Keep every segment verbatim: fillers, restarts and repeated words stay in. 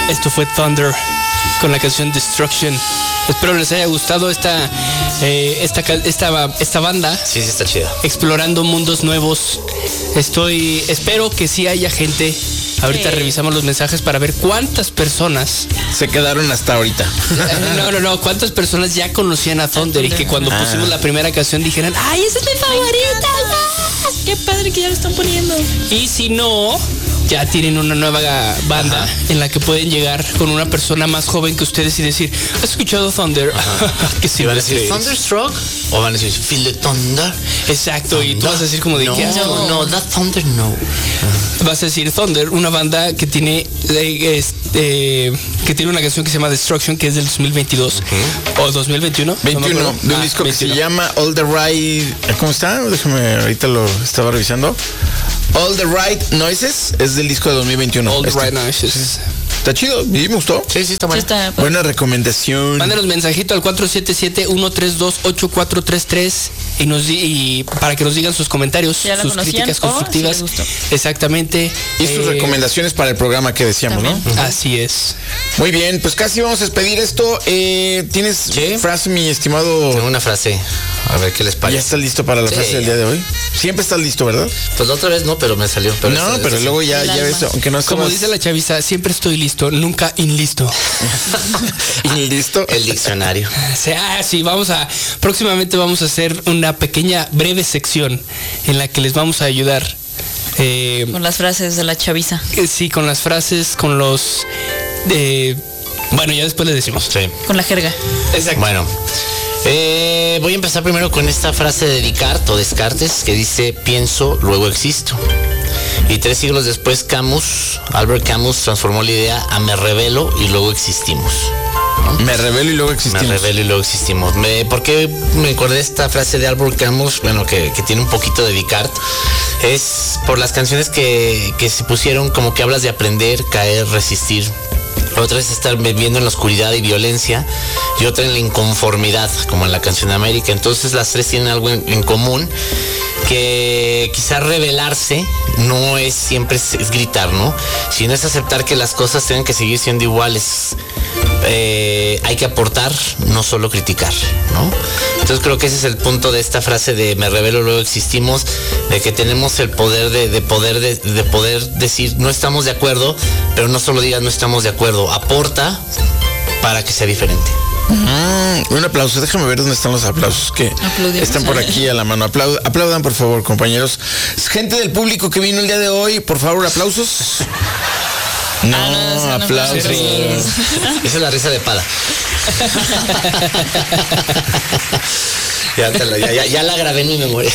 Esto fue Thunder con la canción Destruction. Espero les haya gustado esta eh, esta, esta esta banda. Sí, sí está chida. Explorando mundos nuevos. Estoy espero que sí haya gente. Ahorita sí. Revisamos los mensajes para ver cuántas personas se quedaron hasta ahorita. No, no, no, cuántas personas ya conocían a Thunder y que cuando ah. pusimos la primera canción dijeran, ¡ay, esa es mi favorita! ¡Qué padre que ya lo están poniendo! Y si no, ya tienen una nueva banda Ajá. en la que pueden llegar con una persona más joven que ustedes y decir, ¿has escuchado Thunder? ¿Qué sí, van a decir Thunderstruck? ¿O van a decir Feel the Thunder? Exacto, Thunder. Y tú vas a decir como de no, ¿qué? No, no, that Thunder no. Vas a decir Thunder, una banda que tiene eh, este, que tiene una canción que se llama Destruction, que es del dos mil veintidós uh-huh. o dos mil veintiuno. veintiuno, no de un ah, disco veintiuno. Que se llama All the Right. ¿Cómo está? Déjame, ahorita lo estaba revisando. All the Right Noises es del disco de dos mil veintiuno. All the este. Right Noises. Sí. Está chido, y me gustó. Sí, sí, está bueno. Sí, está... Buena recomendación. Mándenos mensajito al cuatro siete siete, uno tres dos, ocho cuatro tres tres y nos y para que nos digan sus comentarios, sus críticas constructivas. Oh, sí, exactamente. Y sus eh, recomendaciones para el programa que decíamos, también. ¿No? Uh-huh. Así es. Muy bien, pues casi vamos a despedir esto. Eh, ¿Tienes ¿Sí? frase, mi estimado? Tengo una frase. A ver qué les parece. ¿Ya estás listo para la sí. frase del día de hoy? Siempre estás listo, ¿verdad? Pues la otra vez no, pero me salió. Pero no, pero sí. luego ya, ya ves, aunque no es como dice la chaviza, siempre estoy listo, nunca inlisto. ¿Inlisto? El diccionario. O sea, sí, vamos a, próximamente vamos a hacer una pequeña, breve sección en la que les vamos a ayudar. Eh, con las frases de la chaviza. Eh, sí, con las frases, con los... Eh, bueno, ya después les decimos. Sí. Con la jerga. Exacto. Bueno. Eh, voy a empezar primero con esta frase de Descartes o Descartes que dice pienso, luego existo. Y tres siglos después Camus, Albert Camus transformó la idea a me revelo y luego existimos, ¿no? Me revelo y luego existimos. Me revelo y luego existimos. Me, ¿Por qué me acordé de esta frase de Albert Camus? Bueno, que, que tiene un poquito de Descartes. Es por las canciones que, que se pusieron como que hablas de aprender, caer, resistir. Otra es estar viviendo en la oscuridad y violencia, y otra en la inconformidad, como en la canción de América. Entonces las tres tienen algo en, en común, que quizás rebelarse no es siempre es, es gritar, ¿no? Sino es aceptar que las cosas tengan que seguir siendo iguales. Eh, hay que aportar, no solo criticar, ¿no? Entonces creo que ese es el punto de esta frase de me revelo, luego existimos, de que tenemos el poder de, de poder de, de poder decir no estamos de acuerdo, pero no solo digas no estamos de acuerdo, aporta para que sea diferente. Mm, un aplauso, déjame ver dónde están los aplausos que Aplaudimos, están por aquí a la mano. Aplaud, aplaudan por favor, compañeros. Gente del público que vino el día de hoy, por favor, aplausos. No, ah, no, no aplausos. No, esa es la risa de Pada. ya, la, ya, ya, ya la grabé en mi memoria.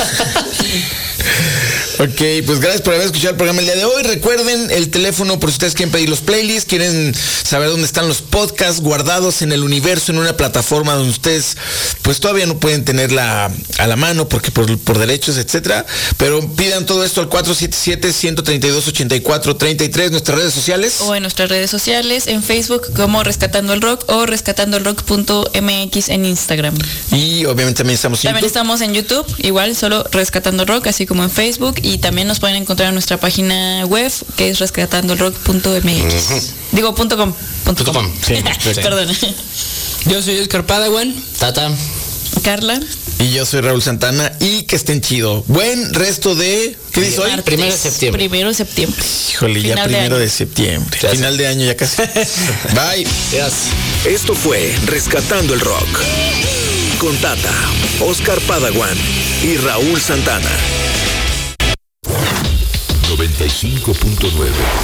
Ok, pues gracias por haber escuchado el programa el día de hoy. Recuerden el teléfono por si ustedes quieren pedir los playlists, quieren saber dónde están los podcasts guardados en el universo, en una plataforma donde ustedes pues todavía no pueden tenerla a la mano porque por, por derechos, etcétera. Pero pidan todo esto al cuatro siete siete, uno tres dos, ocho cuatro tres tres, nuestras redes sociales. O en nuestras redes sociales, en Facebook como Rescatando el Rock o rescatando el rock punto m x en Instagram. Y obviamente también estamos en También YouTube. estamos en YouTube, igual solo Rescatando el Rock, así como en Facebook. Y también nos pueden encontrar en nuestra página web, que es rescatando el rock punto m x. Uh-huh. Digo, punto com. Punto punto com. Sí, sí. Perdón. Yo soy Oscar Padawan. Tata. Carla. Y yo soy Raúl Santana. Y que estén chido. Buen resto de... ¿Qué dice hoy? Primero de septiembre. Primero de septiembre. Híjole, Final ya primero de, de septiembre. Gracias. Final de año ya casi. Bye. Gracias. Esto fue Rescatando el Rock. Con Tata, Oscar Padawan y Raúl Santana. noventa y cinco punto nueve